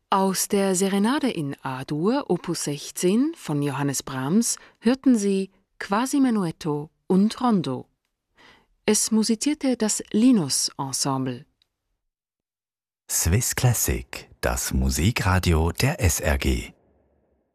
Aus der Serenade in A-Dur, Opus 16 von Johannes Brahms, hörten Sie Quasi-Menuetto und Rondo. Es musizierte das Linus-Ensemble. Swiss Classic, das Musikradio der SRG.